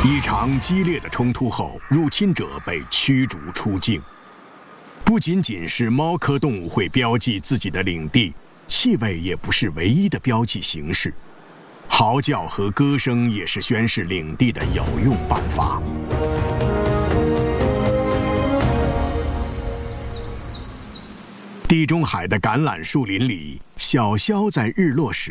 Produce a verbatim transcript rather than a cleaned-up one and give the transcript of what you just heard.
一场激烈的冲突后，入侵者被驱逐出境。不仅仅是猫科动物会标记自己的领地，气味也不是唯一的标记形式，嚎叫和歌声也是宣示领地的有用办法。地中海的橄榄树林里，小鸮在日落时